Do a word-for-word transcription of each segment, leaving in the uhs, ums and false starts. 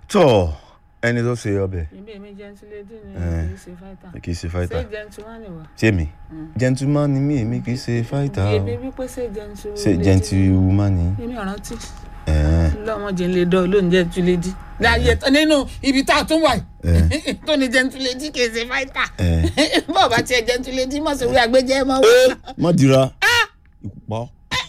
tó ẹni tó ṣe ọbẹ̀. Èmi èmi gentlelady ni kì í ṣe fighter. Kì í ṣe fighter. Ṣé gentleman ni wà? Ṣé mi? Gentleman ni mí, èmi kì í ṣe fighter. Èmi wípé ṣé gentleman. Ṣé gentlewoman ni? Èmi ọ̀rántí. Lọ́mọdé ń lè dán olóhùn gentlelady. Láyé nínú ibi tá a tún wà yìí. Tó ní gentlelady kì í ṣe fighter. Bọ́ọ̀ bá tiẹ̀ gentlelady mọ̀ sí orí agbẹ́jẹ́ mọ́ wá. Má dira. Ìpọ́.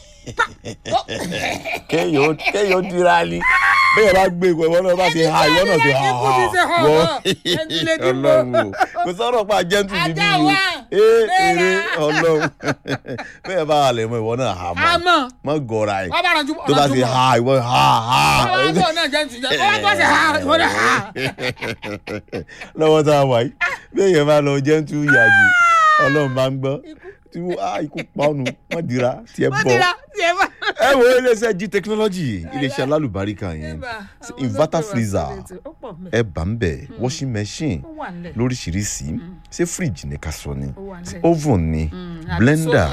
Kéèyàn kéèyàn dira ni. Bẹ́ẹ̀ bá gbé ìwọ náà bá ṣe ha ìwọ náà ṣe ha ha wọ́ Ọlọ́run o kò sọ̀rọ̀ pa gentle bíbí o ee èrè Ọlọ́run bẹ́ẹ̀ bá halẹ̀ mọ́ ìwọ náà ha mọ́ mọ́ gọ̀ọ́ra ẹ̀ tó bá ṣe ha ìwọ ha ha. Lọ́wọ́ tá a wà yìí bẹ́ẹ̀ yẹn bá lọ gentle yàgì Ọlọ́run bá ń gbọ́ tí wọ́n ikú pa ọ̀nù wọ́n dira tiẹ̀ bọ̀. Ẹ wo iléeṣẹ́ G technology iléeṣẹ́ alálùbáríkà yẹn inverter freezer ẹ bá ń bẹ̀ washing machine lóríṣiríṣi ṣé fridge ní ká sọ ni oven ni blender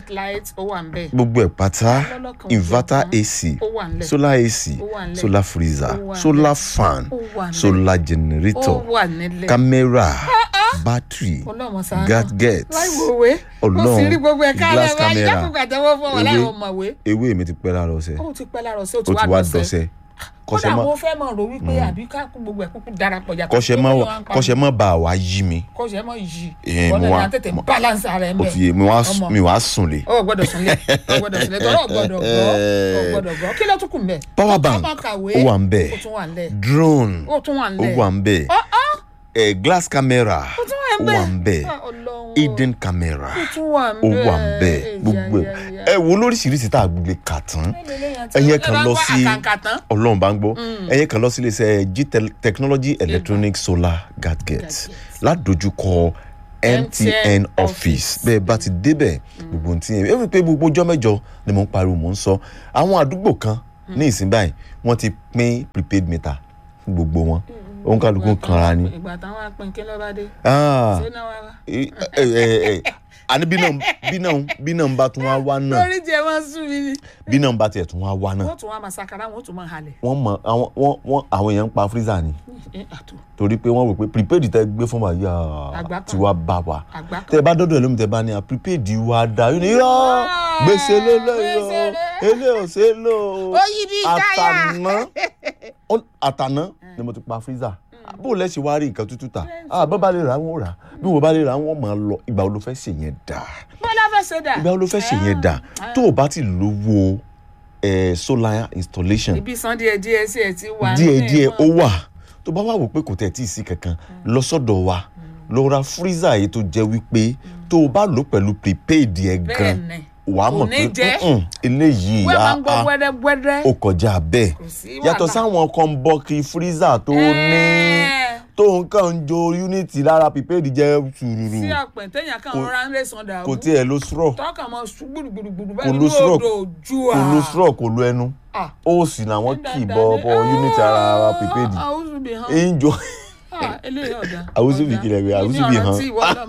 gbogbo ẹ̀ pátá inverter A C solar A C solar freezer solar fan solar generator camera battery gadget ọlọ́run glass camera ewé ewé mi ti pẹ́ lára ọ̀sẹ̀ ó ti pẹ́ lára ọ̀sẹ̀ ó ti wá dọ̀sẹ̀ kọ́sẹ̀ mọ́ kódà mo fẹ́ mọ̀ rò wípé àbí ká kún gbogbo ẹ̀ kúkú darapọ̀ yàtọ̀ kọ́sẹ̀ mọ́ kọ́sẹ̀ mọ́ bá wa yí mi kọ́sẹ̀ mọ́ yí ọ̀nà ìyá tètè balance ara ẹ̀ mẹ́ o ti mi wá sùn lé o gbọ́dọ̀ sùn lé o gbọ́dọ̀ sùn lé tọ́lọ́ gbọ́dọ̀ gbọ́ o gbọ́dọ̀ gbọ́ kí ló tún kù mbẹ́ power bank ó wà ń bẹ̀ drone ó wà ń bẹ̀ eh, glass camera ó wà ń bẹ̀ hidden camera ó wà ń bẹ̀ gbogbo ẹ wo lóríṣiríṣi tá a gbé kà tán ẹ̀yẹ kan lọ sí Ọlọ́run bá ń gbọ́ ẹ̀yẹ kan lọ sí iléeṣẹ́ G technology electronic solar gadget ládojúkọ M T N office bẹ́ẹ̀ bá ti débẹ̀ gbogbo ohun tí ẹ rí pé gbogbo ọjọ́ mẹ́jọ ni mò ń pariwo mò ń sọ àwọn àdúgbò kan ní ìsìn báyìí wọ́n ti pín prepaid meter fún gbogbo wọn òun kálukú kanra ni. ìgbà táwọn apin kí ló bá dé. ṣé náà wá wá. àní bí náà bí náà bí náà bá tún wá wá náà. lórí tiẹ̀ máa ń sún mi ni. bí náà bá tiẹ̀ tún wá wá náà. wọ́n tún wá máa sakara wọ́n tún máa halẹ̀. wọ́n mọ àwọn wọ́n wọ́n àwọn èèyàn ń pa freezer ni. torí pé wọ́n rò pé prepaid tẹ gbé fún wa yà tí wàá bá wa. tẹ bá dọ́dọ̀ ẹlòmíì tẹ bá ní a prepaid wa dá yóò ní yọ gbèsè lélẹ̀ yọ elé ò ṣe lò àtàná àtàná ni mo ti pa freezer bó lẹ ṣe wá rí nǹkan tútù ta ah bó bá lè ra wọn rà bí wọn bá lè ra wọn máa lọ ìgbà wo ló fẹ́ ṣe yẹn dà ìgbà wo ló fẹ́ ṣe yẹn dà tó o bá ti lówó solar installation ibi san díẹ̀ díẹ̀ sí ẹ ti wà díẹ̀ díẹ̀ ó wà tó bá wà wò pé kò tẹ̀ tí ì sí kankan lọ sọ́dọ̀ wa lọ ra freezer yìí tó jẹ́ wípé tó o bá lò pẹ̀lú prepaid yẹn gan wà á mọ̀ pé eléyìí ó kọjá bẹ́ẹ̀ yàtọ̀ sáwọn kan bọ́ kí freezer tó ní tó nǹkan ń jo unity lára prepaid jẹ́ sùúrù sí àpẹ̀ téèyàn kan rọra ń lè sàn dàrú kò tiẹ̀ lo straw tọ́ka mọ́ gbùdùgbùdù bẹ́ẹ̀ ní odò ojú à kò lo straw kò lo ẹnu ó sì làwọn kì í bọ́ bọ́ unity ara prepaid ń jo àwùjọ bí kìlẹ̀ rẹ̀ àwùjọ bí hàn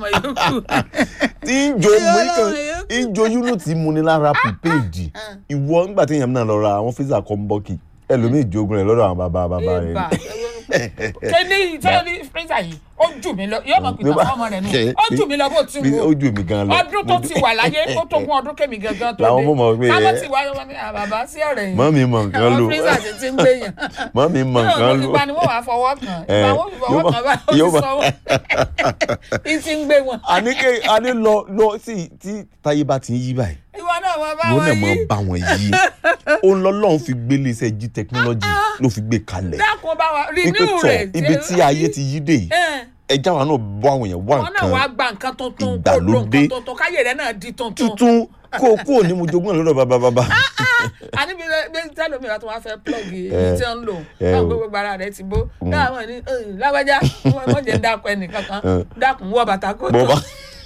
tí ń jo mú kan ń jo unity mu ni lára prepaid ìwọ nígbà tí èèyàn náà lọ ra àwọn freezer kan bọ́ọ̀kì ẹlòmíì jogun rẹ̀ lọ́dọ̀ àwọn bàbá bàbá rẹ̀ kẹ́ni ìtẹ́ni freezer yìí ó jù mí lọ yóò mọ̀ pé ọmọ rẹ̀ nù ó jù mí lọ bó ti wù ó jù mí gan lọ ọdún tó ti wà láyé ó tó gún ọdún kẹ́mi gangan tó dé làwọn mọ̀ pé káwọn ti wá wọn ní àbàbà sí ọ̀rẹ́ yìí mọ́ mi mọ̀ nǹkan lò àwọn freezer ti ti ń gbé yàn mọ́ mi mọ̀ nǹkan lò ìgbà ni wọ́n wàá fọwọ́ kàn ìgbà wọ́n fi fọwọ́ kàn báyìí ó ti sọ wọ́n ní ti ń gbé wọn. àníkè àní lọ lọ sí tí táyé bá ti ń yí báyìí ìwọ náà wọ́n bá wọn wọn yí wọn náà bá wọn yí ó ń lọ lọ́hùn fi gbé iléeṣẹ́ G technology ló fi gbé kalẹ̀ dákun bá wa renew rẹ̀ ibi tí ayé ti yí dé yìí ẹja wa náà bọ́ àwọn èèyàn wá wọn náà wàá gba nǹkan tuntun ìgbàlódé tuntun káyé rẹ náà di tuntun tuntun kó kó ní mo jogún lọ́dọ̀ bàbá bàbá. àní bí bí tẹ́lómi ìwà tó wá fẹ́ plug èyí tí ó ń lò báwo gbogbo ara rẹ ti bó dáhùn ní lágbájá wọ́n jẹ́ dákun ẹnìkan kan dákun wọ́ bàtà kó tó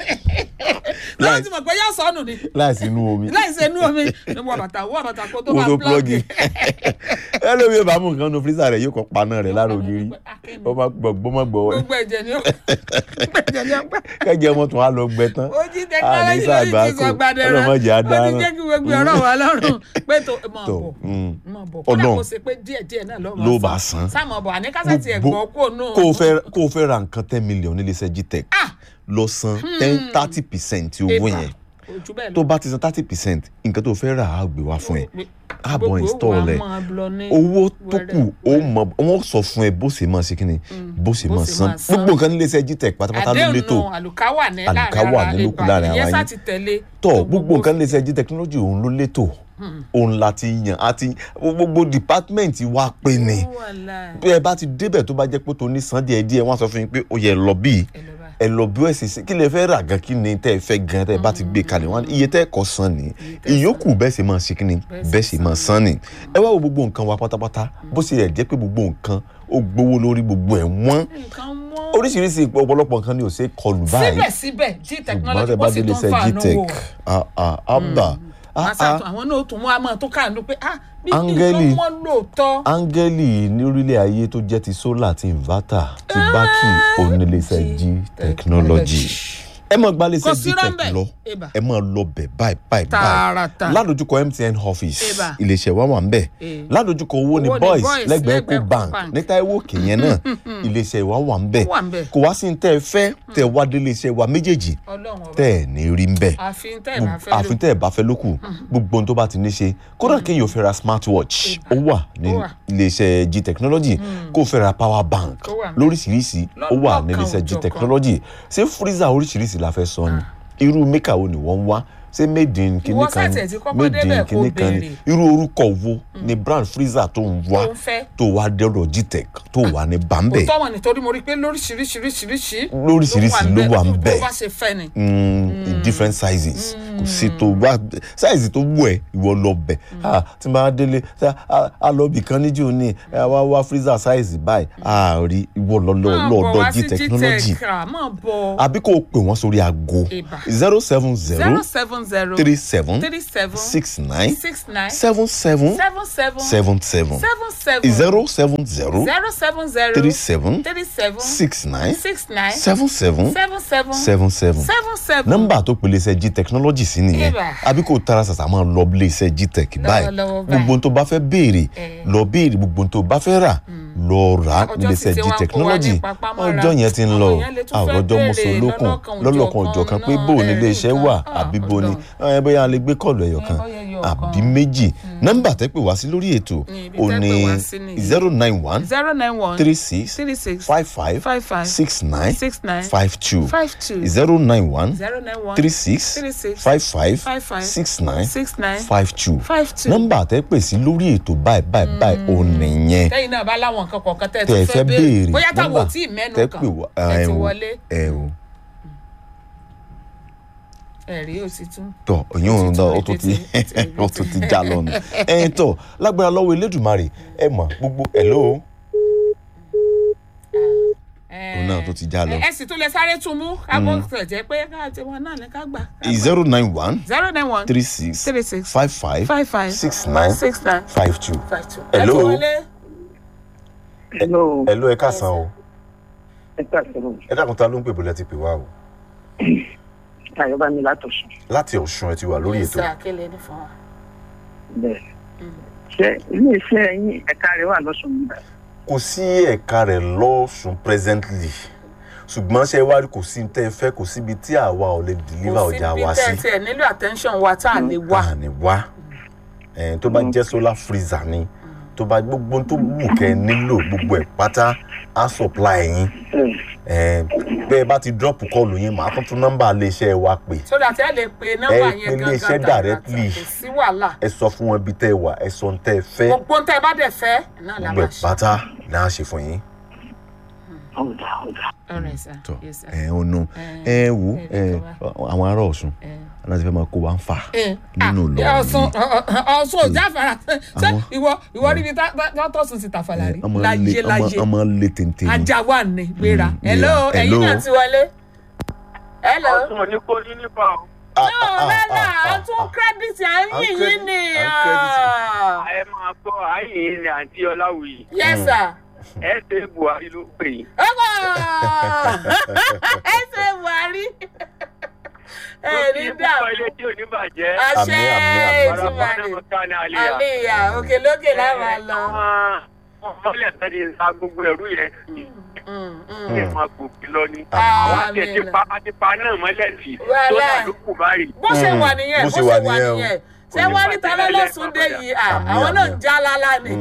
lọ́wọ́ tí mo pẹ́ yá sọ́nù ni. láìsí inú omi. láìsí inú omi ni wọ́n bàtà wọ́n bàtà kó tó máa plọ́ọ̀gì. ẹ ló bí bá mú nǹkan nu fírísà rẹ̀ yóò kọ́ paná rẹ̀ lára ògiri ó máa gbọ́ mọ́ gbọ́ wọ́n. gbogbo ẹ̀jẹ̀ ni ó gbẹ̀jẹ̀ ni ó gbẹ. kẹ́jẹ́ ọmọ tún á lọ gbẹ tán. ó jí tẹkinọ́lọ́jì lórí ti sọ gbàdẹ̀rẹ̀ ó ti jẹ́ kí gbogbo ọ̀rọ̀ wà lọ́rùn pé tó máa bọ̀ máa bọ̀ kódà kó ṣe pé díẹ̀díẹ̀ náà ló máa san. sáàmù ọ̀bọ̀ àní kásẹ̀tì ẹ̀gbọ́n kò nù. kó o fẹ́ ra nǹkan ten million nílé iṣẹ́ Gtech lọ san ten thirty percent owó yẹn tó bá ti san thirty percent nǹkan tó fẹ́ rà á gbé wá fún ẹ àbọ̀ install ẹ̀ owó tó kù ó mọ wọ́n sọ fún ẹ bó ṣe máa ṣe kí ni bó ṣe máa san gbogbo nǹkan nílé iṣẹ́ Gtech pátápátá ló létò àlùkáwà ní lókun láàrin àwọn yìí tọ́ gbogbo nǹkan nílé iṣẹ́ G technology òun ló létò òun láti yàn àti gbogbo department wa pé ni bí ẹ bá ti débẹ̀ tó bá jẹ́ pé tó ní san díẹ̀ díẹ̀ wọ́n á sọ fún yín pé ó yẹ lọ bíi ẹ lọ bí ẹ sì kí lè fẹ́ rà gan kí ni tẹ́ ẹ fẹ́ gan tẹ́ ẹ bá ti gbé kalẹ̀ wọn iye tẹ́ ẹ kọ́ san ni ìyókù bẹ́ẹ̀ sì máa ṣe kí ni bẹ́ẹ̀ sì máa san ni ẹ wá wo gbogbo nǹkan wa pátápátá bó ṣe yẹ jẹ́ pé gbogbo nǹkan ó gbówó lórí gbogbo ẹ̀ wọ́n oríṣiríṣi ọ̀pọ̀lọpọ̀ nǹkan ni ò ṣe kọlù báyìí síbẹ̀síbẹ̀ G technology bó sì tún fà náwó àwọn náà tún mú àmọ́ tó kàánú pé ah bí nǹkan wọ́n lóòótọ́. áńgẹ́lì ní orílẹ̀ ayé tó jẹ́ ti solar àti inverter ti báàkì oníléeṣẹ́ G technology ẹ mọ̀ gba iléeṣẹ́ Gtech lọ ẹ mọ̀ lọ bẹ̀ báyìí báyìí báyìí ládojúkọ M T N office iléeṣẹ́ wa wà ń bẹ̀ ládojúkọ owó ni boys lẹ́gbẹ̀ẹ́ Eco Bank ní Táíwò Òkè yẹn náà iléeṣẹ́ wa wà ń bẹ̀ kò wá sí tẹ́ ẹ fẹ́ tẹ́ ẹ wá dé iléeṣẹ́ wa méjèèjì tẹ́ ẹ ní rí ń bẹ̀ àfin tẹ́ ẹ bá fẹ́ lókù gbogbo ohun tó bá ti ní ṣe kódà kéèyàn fẹ́ ra smartwatch ó wà ní iléeṣẹ́ G technology kó fẹ́ ra power bank lóríṣiríṣi ó wà ní iléeṣẹ́ G technology ṣé freezer oríṣiríṣi la fẹ́ sọ ni irú mẹ́kà wo ni wọ́n wá ṣé made in kíní kan made in kíní kan ni irú orúkọ wo ni brand freezer tó ń wá tó wá dẹ́rọ̀ Gtech tó wà ní bambẹ̀. òótọ́ wọn nítorí mo rí i pé lóríṣiríṣiríṣiríṣi lóríṣiríṣi ló wà ń bẹ̀ tó bá ṣe fẹ́ ni. in different sizes kò sí tó wá size tó wù ẹ́ ìwọ lọ bẹ̀ tí n bá délé a lọ bì kan níjó ní wá wá freezer size báyìí a rí ìwọ lọ́dọ̀ G technology àbí kò pè wọ́n sórí aago zero seven zero zero three seven three seven six nine six nine seven seven seven seven seven seven seven seven zero seven zero zero seven zero three seven three seven six nine six nine seven seven seven seven seven seven seven seven. nọ́mbà tó pèlè iṣẹ́ G technology sí nìyẹn àbí kò tara ṣàṣà máa lọ bí iṣẹ́ G tech báyìí gbogbo tó bá fẹ́ béèrè lọ béèrè gbogbo tó bá fẹ́ rà lọ rà nílé iṣẹ́ G technology ọjọ́ yẹn ti ń lọ àròjọ mọ́sọ̀lókun lọ́lọ́kan ọjọ́ kan pé bó nílé iṣẹ́ wà àbí bó ni ẹ bóyá a lè gbé kọ́ọ̀lù ẹ̀yọ̀ kan àbí méjì nọ́mbà tẹ́ pè wá sí lórí ètò ò ní zero nine one three six five five six nine five two zero nine one three six five five six nine five two nọ́mbà tẹ́ pè sí lórí ètò báyìí báyìí báyìí ò nìyẹn tẹ́yìn náà bá láwọn nǹkan kọ̀ọ̀kan tẹ́ ẹ fẹ́ béèrè bóyá táwọn ò tí ì mẹ́nu kan ẹ ti wọlé. ẹ̀rí ó sì tún. tọ òyìn òun náà ó tún ti ó tún ti já lọ́nà ẹ̀yìn tọ lágbára lọ́wọ́ Elédùmarè ẹ mọ̀ gbogbo hello òun náà tó ti já lọ. ẹ sì tún lè sáré tún mú kábọ̀ tẹ̀jẹ́ pé káàtì wọn náà ní ká gbà. zero nine one zero nine one three six three six five five five five six nine six nine five two. five two. hello hello hello ẹ káàsán o. ẹ káàsán o. ẹ dákun ta ló ń pè bọ́lá ti pè wá o. Táyọ̀ bá mi láti Ọ̀ṣun. láti Ọ̀ṣun ẹ ti wà lórí ètò. bẹ́ẹ̀ ṣé ilé iṣẹ́ yín ẹ̀ka rẹ̀ wà lọ́sùn nígbà. kò sí ẹ̀ka rẹ̀ lọ́sùn presently ṣùgbọ́n ṣe wá rí kò sí tẹ́ ẹ fẹ́ kò síbi tí àwa ò lè deliver ọjà wa sí. kò síbi tẹ́ ẹ nílò attention wa tá a lè wá. tá a lè wá tó bá jẹ́ solar freezer ni tó bá gbogbo tó wù kẹ́ nílò gbogbo ẹ̀ pátá á supply yín bẹ́ẹ̀ bá ti drop kọ́ọ̀lù yín màá tún tún nọ́mbà iléeṣẹ́ wa pè. so that ẹ lè pe nọ́mbà yẹn gangan iléeṣẹ́ directly kò sí wàhálà. ẹ sọ fún wọn bí tẹ́ ẹ wà ẹ sọ ń tẹ́ ẹ fẹ́. gbogbo ń tẹ́ ẹ bá dẹ̀ fẹ́ náà la máa ṣe. gbogbo ẹ̀ pátá náà ṣe fún yín. ọ̀dà ọ̀dà. ọ̀rẹ́ sà tọ ẹ ò nu ẹ wò àwọn ará Ọ̀ṣun aláti fẹ́ máa kó wa ń fà nínú lọ. Ọ̀ṣun Ọ̀ṣun ò jáfara ṣé ìwọ ìwọ níbi tọ́sùn ti tàfàlà rí láyé láyé ọmọ lè tètè ni. ajá wà ní gbéra hello ẹ̀yin náà ti wọlé. hello. ọ̀tún ò ní kó ní nípa o. náà lẹ́la ọ̀tún kírẹ́dìtì à ń yìn yín ni. ẹ máa gbọ́ àyè ní àǹtí ọláwùyí. yes sir. ẹ ṣe buhari ló pè yín. ọkọ ẹ ṣe buhari. ẹ ní dààmú. ilé tí ò ní bàjẹ́. àṣẹ ìtumọ̀ ni àlìyà òkè lókè láwọn lọ. mọ́lẹ̀ tẹ́lẹ̀ ìta gbogbo ẹ̀rú yẹn ẹ máa gòkè lọ ni. àwọn àti ẹ̀ ti pa àti pa náà mọ́lẹ̀ tì tó dà ló kù báyìí. bó ṣe wà nìyẹn bó ṣe wà nìyẹn ṣé wọ́n ní tálẹ́ lọ́sùn dé yìí àwọn náà ń já lálá ni.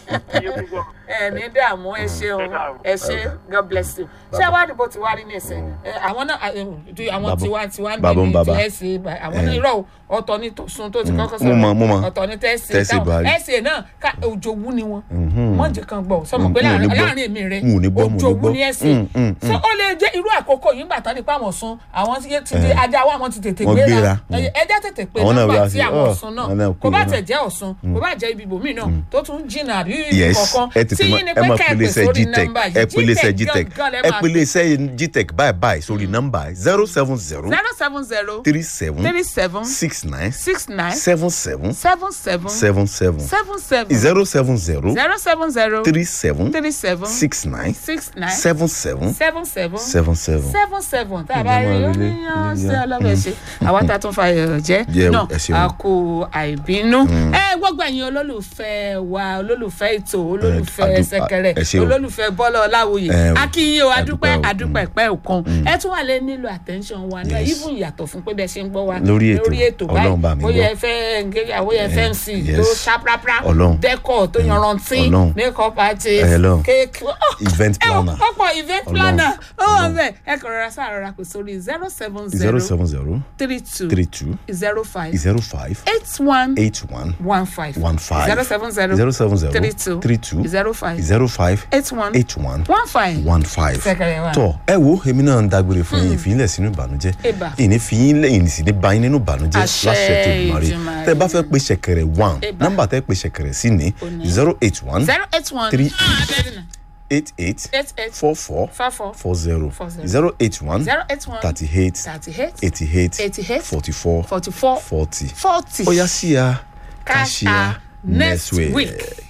ẹ ní dààmú ẹ ṣeun ẹ ṣe god bless you. ṣé wàá dìbò tí wàá rí ní ẹsẹ̀ àwọn náà àwọn tiwa tiwa ń bí ní tẹ́sí àwọn náà irọ́ ọ̀tọ̀ ní tòsun tó ti kọ́kọ́ sọ̀rọ̀ ọ̀tọ̀ ní tẹ́sí táwọn ẹ̀sì náà òjòwú ni wọn wọ́n jẹ́ kan gbọ́ sọmọ pé láàrin èmi rẹ̀ òjòwú ni ẹ̀sì so ó lè jẹ́ irú àkókò yìí gbà tán nípa àwọn sun àwọn ti di ajá wa àwọn ti tètè gbéra ẹjẹ́ tètè pé nígbà tí àwọn sun náà kò bá tẹ̀ jẹ́ ọ̀sun kò bá jẹ́ ibi ibòmíì náà tó tún jìnnà àbí ibi kọ̀ọ̀kan tí yín ni pé kẹ́ẹ̀pẹ̀ sórí nọ́mbà yìí gtech ẹ pèlè iṣẹ́ gtech báyìí báyìí sórí nọ́mbà zero seven zero zero seven zero three seven three seven six nine six nine seven seven seven seven seven seven seven seven zero seven zero zero seven zero three seven three seven six nine six nine seven seven seven seven seven seven seven seven tá a bá rí oníyan sí ọlọ́bẹ̀ ṣe àwọn tá a tún fa ẹ̀rọ jẹ́ náà a kò àìbínú. ẹ gbogbo ẹ̀yin olólùfẹ́ wa olólùfẹ́ ètò olólùfẹ́ ṣẹ̀kẹ̀rẹ̀ olólùfẹ́ bọ́lá ọláwòye akínyìn o adúpẹ́ adúpẹ́ pẹ́ òkan ẹ tún wà lé nílò attention wa náà even yàtọ̀ fún pé bẹ́ẹ̀ ṣe ń gbọ́ wa lórí ètò báyìí bóyá ẹ fẹ́ ngéyà bóyá ẹ fẹ́ ń sìn tó ṣáprápra dẹ́kọ̀ tó yanrantí makeup artist kéèkì event planner ọ̀pọ̀ event planner ó wà bẹ́ẹ̀ ẹ kàn rọra sáà rọra kò sórí zero seven zero seven zero three two three two zero five zero five eight one eight one one five one five zero seven zero zero seven zero three two three two zero five zero five eight one eight one one five one five. Ṣẹ̀kẹ̀rẹ̀ wa. tọ ẹ wo èmi náà ń dágbére fún yín ìfìyínlẹ̀ sínú ìbànújẹ́ Eba. ìní fìyínlẹ̀ ìní sì ní báyìí nínú ìbànújẹ́ Àṣẹ láṣẹ tó ìmọ̀rẹ́ Èdùmàrè. tẹ bá fẹ́ pe ṣẹ̀kẹ̀rẹ̀ one Eba. nọ́mbà tẹ́ pe ṣẹ̀kẹ̀rẹ̀ sí ní zero eight one zero eight one three Ah, eight eight eight eight four four four four four zero four zero zero eight one zero eight one thirty eight thirty eight eighty eight eighty eight forty four forty four forty. forty. ó yá sí ya ká Cash ṣe ya out next next week. week.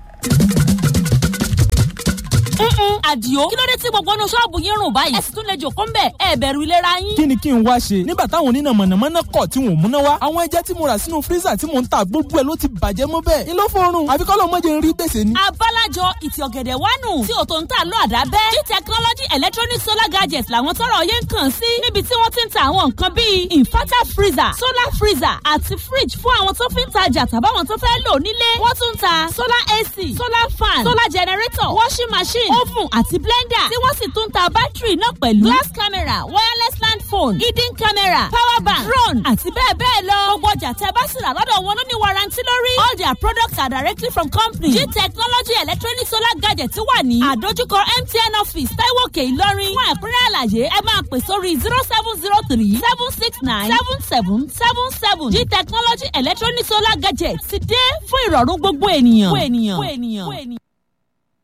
àdìo kí ló dé tí gbogbo inú ṣọ́ọ̀bù yín rùn báyìí ẹ sì tún lè jòkó ń bẹ̀ ẹ bẹ̀rù ìlera yín. kí ni kí n wá ṣe nígbà táwọn oníná mọ̀nàmọ́ná kọ̀ tí wọ́n múná wá àwọn ẹja tí mo rà sínú fírísà tí mò ń ta gbogbo ẹ̀ ló ti bàjẹ́ mọ́ bẹ́ẹ̀ ilé fọ́ọ̀rùn àfi kọ́lọ́ mọ́jẹ ń rí gbèsè ni. abálájọ ìtì ọ̀gẹ̀dẹ̀ wánu tí òtò ń tà lọ àdábẹ́ g technology electronic solar gadgets làwọn tọrọ yẹn ń kàn sí níbi tí wọ́n ti ń ta àwọn nǹkan bíi inverter freezer solar freezer àti fridge fún àwọn tó fi ń tajà tàbáwọn tó fẹ́ lò nílé wọ́n tún ń ta solar ac solar fan solar generator washing machine oven àti blender tí wọ́n sì tún ta bátìrì náà pẹ̀lú glass camera wireless land phone hidden camera power bank drone àti bẹ́ẹ̀ bẹ́ẹ̀ lọ. gbogbo ọjà tẹ́ bá sì rà lọ́dọ̀ wọn ló ní warranty lórí. all their products are directly from company. g technology electronic solar gadget wà ní àdójúkọ M T N office Taiwo Òkè Ìlọrin. fún ẹ̀kúnrẹ́ àlàyé ẹ máa pè sórí zero seven zero three seven six nine seven seven seven seven. g technology electronic solar gadget ti dé fún ìrọ̀rùn gbogbo ènìyàn.